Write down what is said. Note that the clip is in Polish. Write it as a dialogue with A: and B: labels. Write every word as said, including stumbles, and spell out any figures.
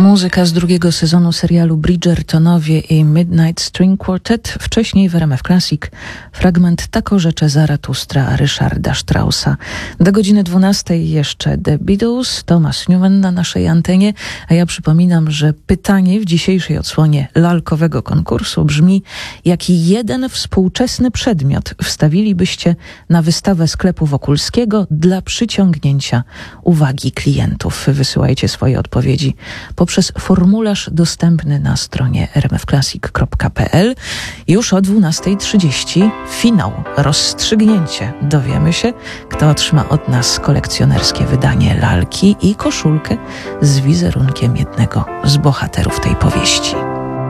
A: Muzyka z drugiego sezonu serialu Bridgertonowie i Midnight String Quartet, wcześniej w R M F Classic fragment Takoże Zaratustra Ryszarda Straussa. Do godziny dwunastej jeszcze The Beatles, Thomas Newman na naszej antenie, a ja przypominam, że pytanie w dzisiejszej odsłonie lalkowego konkursu brzmi: jaki jeden współczesny przedmiot wstawilibyście na wystawę sklepu Wokulskiego dla przyciągnięcia uwagi klientów? Wysyłajcie swoje odpowiedzi poprzez formularz dostępny na stronie r m f classic kropka p l. Już o dwunastej trzydzieści finał, rozstrzygnięcie. Dowiemy się, kto otrzyma od nas kolekcjonerskie wydanie lalki i koszulkę z wizerunkiem jednego z bohaterów tej powieści.